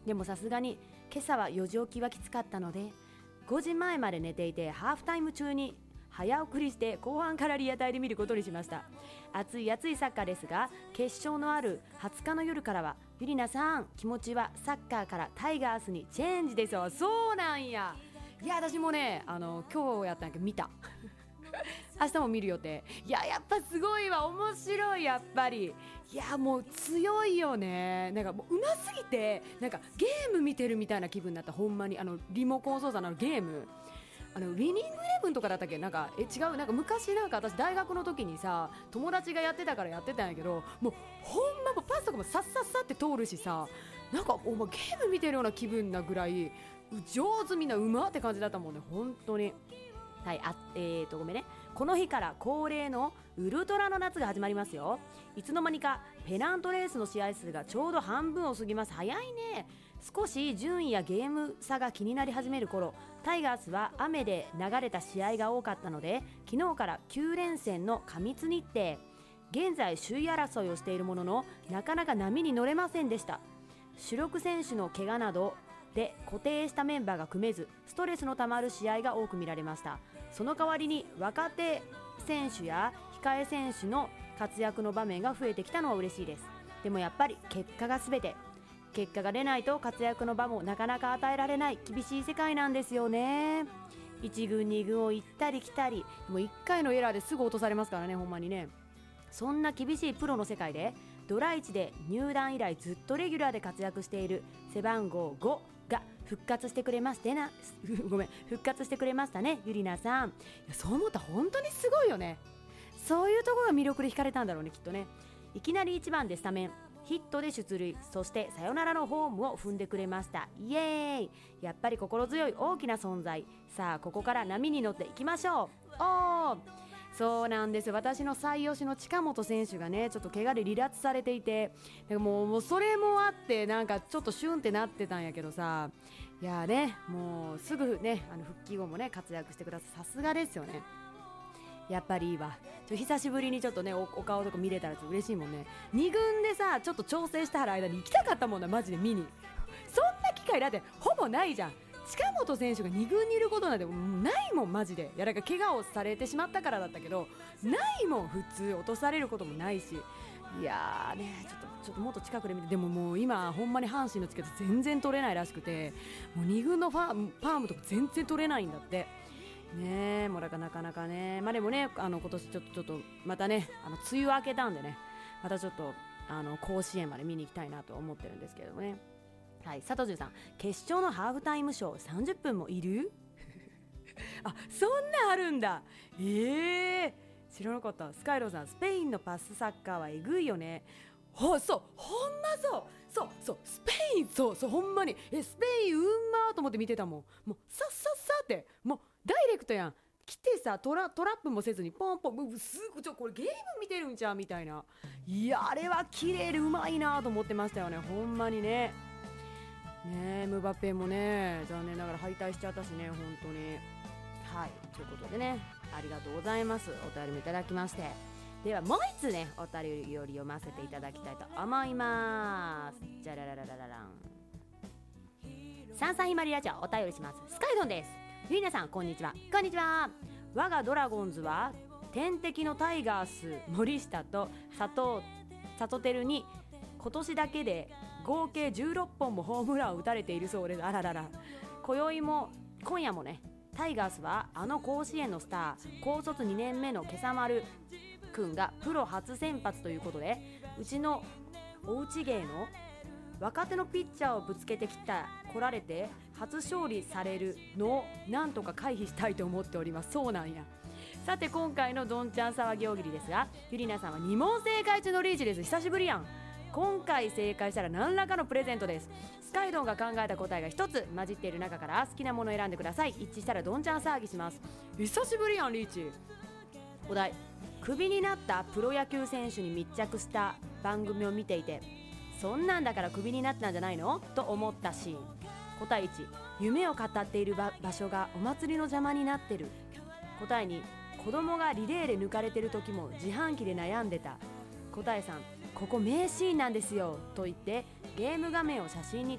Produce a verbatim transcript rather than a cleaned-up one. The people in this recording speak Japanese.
でもさすがに今朝はよじ起きはきつかったのでごじまえまで寝ていて、ハーフタイム中に早送りして後半からリアタイで見ることにしました。熱い熱いサッカーですが、決勝のあるはつかの夜からはゆりなさん気持ちはサッカーからタイガースにチェンジですよ。そうなんや。いや私もねあの今日やったんやけど見た明日も見る予定。いややっぱすごいわ、面白い。やっぱりいやもう強いよね。なんかもううますぎてなんかゲーム見てるみたいな気分になった。ほんまにあのリモコン操作のゲーム、あのウィニングイレブンとかだったっけ。なんかえ違う、なんか昔なんか私大学の時にさ友達がやってたからやってたんやけど、もうほんまもうパスとかもさっさっさって通るしさ、なんかお前ゲーム見てるような気分なぐらい上手、みんなうまって感じだったもんね本当に。はい、あえーとごめんね。この日から恒例のウルトラの夏が始まりますよ。いつの間にかペナントレースの試合数がちょうど半分を過ぎます。早いね。少し順位やゲーム差が気になり始める頃、タイガースは雨で流れた試合が多かったので昨日からきゅう連戦の過密日程。現在首位争いをしているもののなかなか波に乗れませんでした。主力選手の怪我などで固定したメンバーが組めず、ストレスのたまる試合が多く見られました。その代わりに若手選手や控え選手の活躍の場面が増えてきたのは嬉しいです。でもやっぱり結果が全て。結果が出ないと活躍の場もなかなか与えられない厳しい世界なんですよね。いち軍に軍を行ったり来たり、もういっかいのエラーですぐ落とされますからね、ほんまにね。そんな厳しいプロの世界でドラいちで入団以来ずっとレギュラーで活躍している背番号ごが復活してくれましてなごめん復活してくれましたね、ゆりなさん。いやそう思ったら本当にすごいよね。そういうところが魅力で惹かれたんだろうね、きっとね。いきなりいちばんでスタメン、ヒットで出塁、そしてサヨナラのホームを踏んでくれました。イエーイ。やっぱり心強い大きな存在。さあここから波に乗っていきましょう。おー、そうなんですよ。私の最推しの近本選手がねちょっと怪我で離脱されていて、もう、もうそれもあってなんかちょっとシュンってなってたんやけどさ、いやねもうすぐねあの復帰後もね活躍してください。さすがですよね。やっぱりいいわ。ちょ久しぶりにちょっとね お, お顔とか見れたらちょっと嬉しいもんね。に軍でさちょっと調整してはる間に行きたかったもんな、マジで見に。そんな機会だってほぼないじゃん。近本選手がに軍にいることなんてないもんマジで。いやなんか怪我をされてしまったからだったけどないもん、普通落とされることもないし。いやーねちょっとちょっともっと近くで見て。でももう今ほんまに阪神のチケット全然取れないらしくて、もうに軍のファーパームとか全然取れないんだってねえ。もうだからなかなかね、まあでもねあの今年ちょっとちょっとまたねあの梅雨明けたんでね、またちょっとあの甲子園まで見に行きたいなと思ってるんですけどもね。はい、佐藤さん、決勝のハーフタイムショーさんじゅっぷんもいるあ、そんなあるんだ。えー、知らなかった。スカイローさん、スペインのパスサッカーはえぐいよね。ほそうほんまそうそうそうスペインそうそうほんまにえスペインうんまーと思って見てたもん。もうさっさっさってもうダイレクトやん。来てさトラ、トラップもせずにポンポンもうすぐちょこれゲーム見てるんちゃうみたいな。いやあれは綺麗でうまいなと思ってましたよね、ほんまにね。ねえムバペもね残念ながら敗退しちゃったしね、本当に。はいということでねありがとうございます。お便りもいただきまして、ではもう一つねお便りより読ませていただきたいと思います。じゃららららららんサンサヒマリラジオお便りします。スカイドンです。ゆりなさんこんにちは。こんにちは。我がドラゴンズは天敵のタイガース森下と佐藤佐藤輝に今年だけで合計じゅうろっぽんもホームランを打たれているそうです。あららら。今宵も今夜もねタイガースはあの甲子園のスター高卒にねんめの今朝丸くんがプロ初先発ということで、うちのおうち芸の若手のピッチャーをぶつけてきた来られて初勝利されるのをなんとか回避したいと思っております。そうなんや。さて今回のどんちゃん騒ぎ大喜利ですが、ゆりなさんはに問正解中のリーチです。久しぶりやん。今回正解したら何らかのプレゼントです。スカイドンが考えた答えがひとつ混じっている中から好きなものを選んでください。一致したらどんちゃん騒ぎします。久しぶりやんリーチ。お題、クビになったプロ野球選手に密着した番組を見ていて、そんなんだからクビになったんじゃないのと思ったシーン。答えいち、夢を語っている 場, 場所がお祭りの邪魔になってる。答えに、子供がリレーで抜かれてる時も自販機で悩んでた。答えさん、ここ名シーンなんですよと言ってゲーム画面を写真に